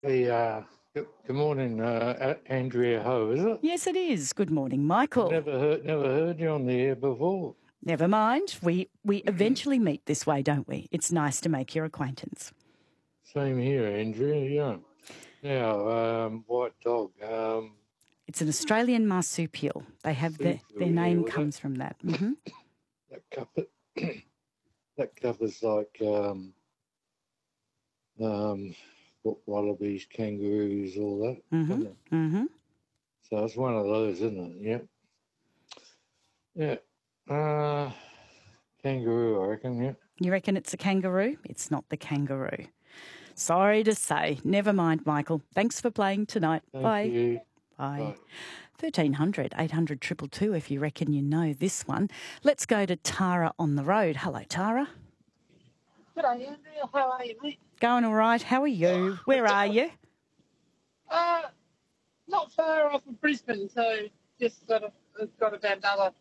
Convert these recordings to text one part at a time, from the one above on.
Good morning, Andrea Ho, is it? Yes, it is. Good morning, Michael. Never heard you on the air before. Never mind. We eventually meet this way, don't we? It's nice to make your acquaintance. Same here, Andrea. Yeah. Now, white dog. It's an Australian marsupial. They have their name comes from that. Mm-hmm. That covers like wallabies, kangaroos, all that. Mm-hmm. Mm-hmm. So it's one of those, isn't it? Yeah. Yeah. Kangaroo, I reckon. Yeah. You reckon it's a kangaroo? It's not the kangaroo. Sorry to say. Never mind, Michael. Thanks for playing tonight. Thank you. Bye. 1300 800 222 if you reckon you know this one. Let's go to Tara on the road. Hello, Tara. Good day, Andrea. How are you, mate? Going all right. How are you? Where are you? Not far off of Brisbane, so just got about another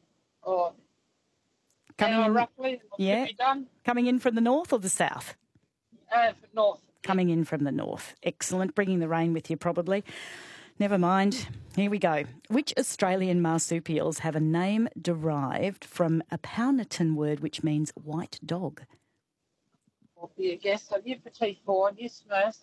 hour roughly. Yeah. Should be done. Coming in from the north or the south? North. Coming in from the north. Excellent. Bringing the rain with you probably. Never mind. Here we go. Which Australian marsupials have a name derived from a Powhatan word which means white dog? I'll be a guest. I'll give for T4. Yes, first.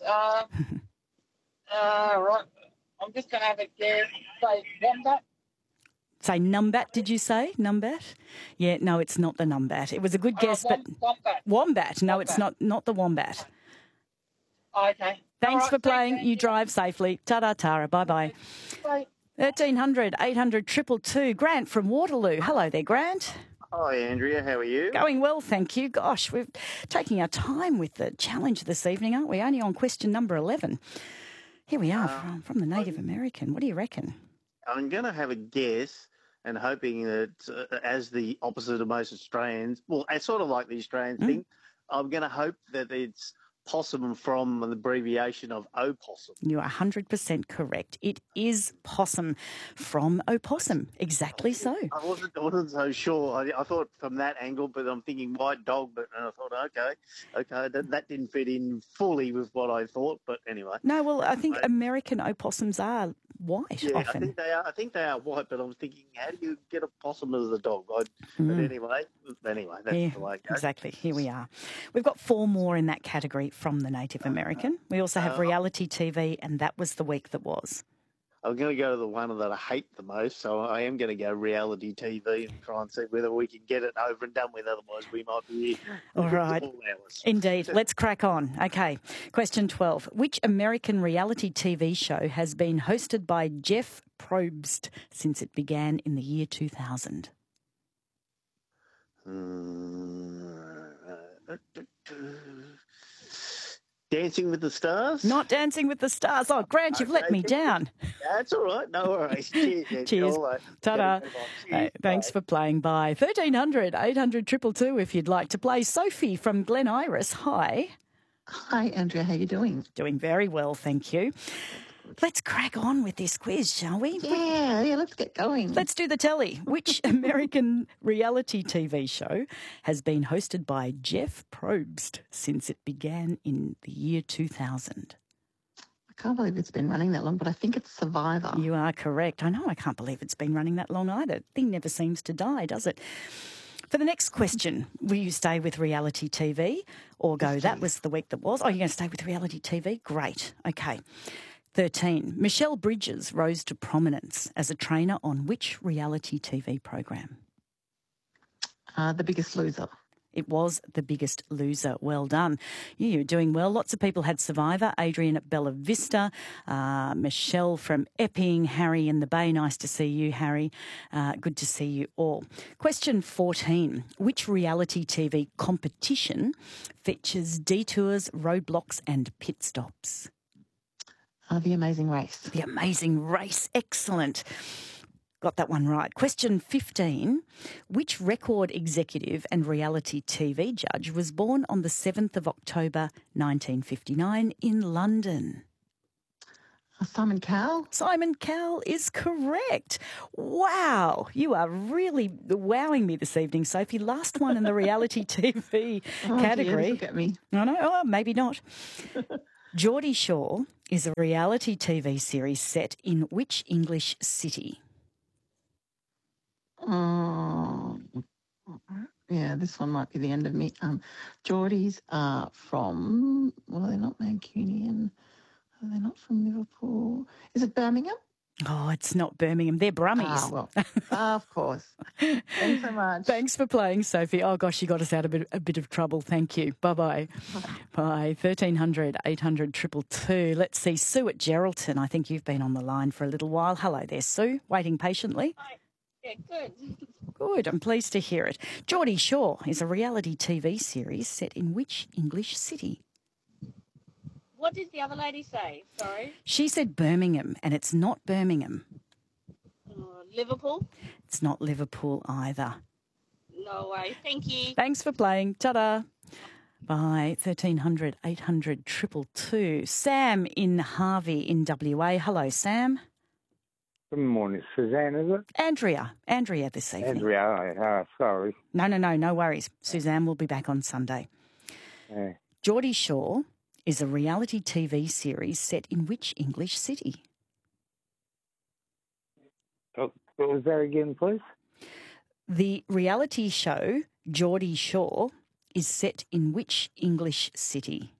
Right. I'm just going to have a guess. Say Wombat. Say Numbat, did you say? Numbat? Yeah, no, it's not the Numbat. It was a good guess, but... Wombat. Wombat. No, it's not the Wombat. Okay. Thanks for playing. You drive safely. Ta-da, Tara. Bye-bye. Bye. 1300 800 222. Grant from Waterloo. Hello there, Grant. Hi, Andrea. How are you? Going well, thank you. Gosh, we're taking our time with the challenge this evening, aren't we? Only on question number 11. Here we are from the Native American. What do you reckon? I'm going to have a guess and hoping that as the opposite of most Australians, well, it's sort of like the Australian thing, I'm going to hope that it's possum from an abbreviation of opossum. You are 100% correct. It is possum from opossum. Exactly so. I wasn't so sure. I thought from that angle, but I'm thinking white dog, but I thought, okay, that didn't fit in fully with what I thought, but anyway. No, well, I think American opossums are white often. I think they are white, but I'm thinking, how do you get a possum as a dog? But anyway, that's the way it goes. Exactly. Here we are. We've got 4 more in that category from the Native American. We also have reality TV, and that was the week that was. I'm going to go to the one that I hate the most, so I am going to go reality TV and try and see whether we can get it over and done with. Otherwise, we might be here. All right. Indeed. Let's crack on. Okay. Question 12. Which American reality TV show has been hosted by Jeff Probst since it began in the year 2000? Dancing with the Stars? Not Dancing with the Stars. Oh, Grant, you've let me down. That's all right. No worries. Cheers. Cheers. Ta-da. Thanks for playing. Bye. 1300 800 222 if you'd like to play. Sophie from Glen Iris. Hi. Hi, Andrea. How are you doing? Doing very well, thank you. Let's crack on with this quiz, shall we? Yeah, let's get going. Let's do the telly. Which American reality TV show has been hosted by Jeff Probst since it began in the year 2000? I can't believe it's been running that long, but I think it's Survivor. You are correct. I know, I can't believe it's been running that long either. The thing never seems to die, does it? For the next question, will you stay with reality TV or go, that was the week that was? Oh, you're going to stay with reality TV? Great. Okay. 13. Michelle Bridges rose to prominence as a trainer on which reality TV program? The Biggest Loser. It was The Biggest Loser. Well done. You're doing well. Lots of people had Survivor. Adrian at Bella Vista, Michelle from Epping, Harry in the Bay. Nice to see you, Harry. Good to see you all. Question 14. Which reality TV competition features detours, roadblocks and pit stops? The Amazing Race. The Amazing Race. Excellent. Got that one right. Question 15. Which record executive and reality TV judge was born on the 7th of October 1959 in London? Simon Cowell. Simon Cowell is correct. Wow. You are really wowing me this evening, Sophie. Last one in the reality TV category. Dear, look at me. I know. Oh, maybe not. Geordie Shaw is a reality TV series set in which English city? Yeah, this one might be the end of me. Geordies are from, well, they're not Mancunian. They're not from Liverpool. Is it Birmingham? Oh, it's not Birmingham. They're Brummies. Well, of course. Thanks so much. Thanks for playing, Sophie. Oh, gosh, you got us out of a bit of trouble. Thank you. Bye-bye. Bye. 1300 800 222. Let's see. Sue at Geraldton. I think you've been on the line for a little while. Hello there, Sue. Waiting patiently. Hi. Yeah, good. Good. I'm pleased to hear it. Geordie Shore is a reality TV series set in which English city? What did the other lady say? Sorry. She said Birmingham, and it's not Birmingham. Liverpool? It's not Liverpool either. No way. Thank you. Thanks for playing. Ta-da. Bye. 1300 800 222. Sam in Harvey in WA. Hello, Sam. Good morning, Suzanne, is it? Andrea this evening. Andrea, sorry. No worries. Suzanne will be back on Sunday. Yeah. Geordie Shore is a reality TV series set in which English city? What was that again, please? The reality show Geordie Shore is set in which English city?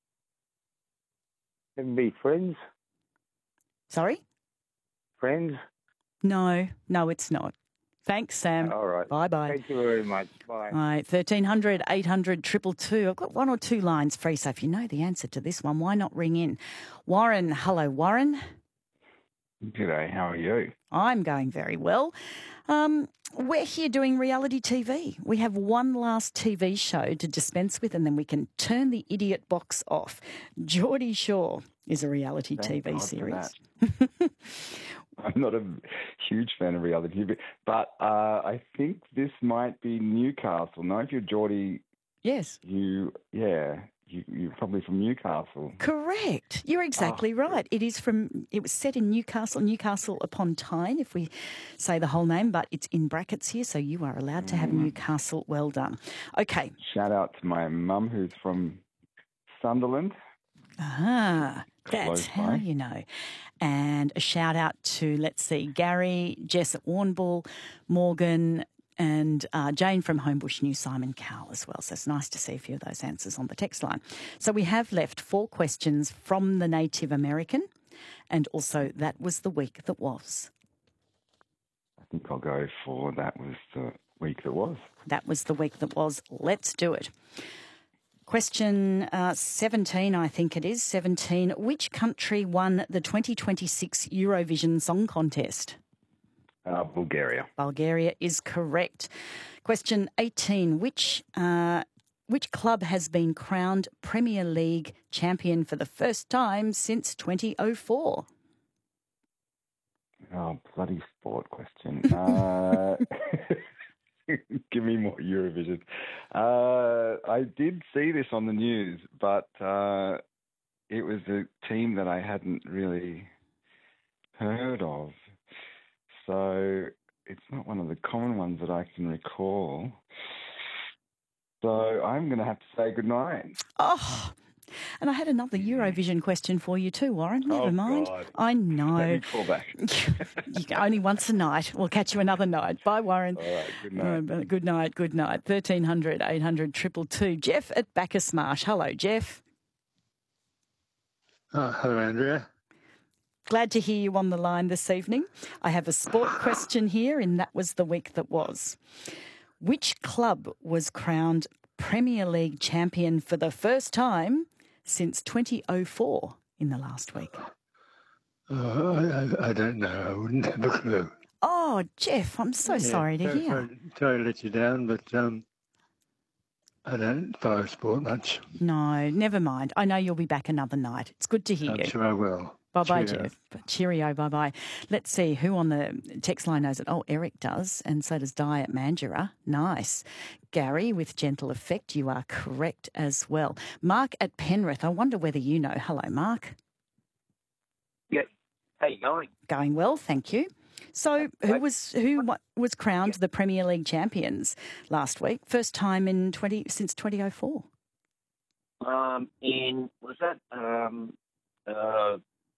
It'd be Friends. Sorry? Friends? No, it's not. Thanks, Sam. All right. Bye-bye. Thank you very much. Bye. All right, 1300 800 222. I've got one or two lines free, so if you know the answer to this one, why not ring in? Warren, hello, Warren. G'day, how are you? I'm going very well. We're here doing reality TV. We have one last TV show to dispense with and then we can turn the idiot box off. Geordie Shore is a reality Thank TV God for series. that. I'm not a huge fan of reality TV, but I think this might be Newcastle. No, if you're Geordie, Yes. you're probably from Newcastle. Correct. You're exactly right. It was set in Newcastle upon Tyne, if we say the whole name, but it's in brackets here, so you are allowed to have Newcastle. Well done. Okay. Shout out to my mum who's from Sunderland. Ah, that's Close how by. you know. And a shout out to, let's see, Gary, Jess at Warrnambool, Morgan, and Jane from Homebush New Simon Cowell as well. So it's nice to see a few of those answers on the text line. So we have left 4 questions from the Native American, and also that was the week that was. I think I'll go for that was the week that was. That was the week that was. Let's do it. Question 17, I think it is. 17. Which country won the 2026 Eurovision Song Contest? Bulgaria. Bulgaria is correct. Question 18. Which club has been crowned Premier League champion for the first time since 2004? Oh, bloody sport question. Give me more Eurovision. I did see this on the news, but it was a team that I hadn't really heard of. So it's not one of the common ones that I can recall. So I'm going to have to say goodnight. Oh, and I had another Eurovision question for you too, Warren. Never mind. God. I know. Let me call back. Only once a night. We'll catch you another night. Bye, Warren. All right, good night. Good night, good night. 1300 800 222. Jeff at Bacchus Marsh. Hello, Jeff. Hello, Andrea. Glad to hear you on the line this evening. I have a sport question here, and that was the week that was. Which club was crowned Premier League champion for the first time since 2004 in the last week? I don't know. I wouldn't have a clue. Oh, Jeff, I'm so sorry to hear. Sorry to let you down, but I don't follow sport much. No, never mind. I know you'll be back another night. It's good to hear you. I'm sure I will. Bye-bye, Cheerio. Jeff. Cheerio, bye-bye. Let's see who on the text line knows it. Oh, Eric does, and so does Di at Mandurah. Nice. Gary with Gentle Effect, you are correct as well. Mark at Penrith, I wonder whether you know. Hello, Mark. Yeah. How you going? Going well, thank you. So who was crowned the Premier League champions last week? First time since 2004. Was that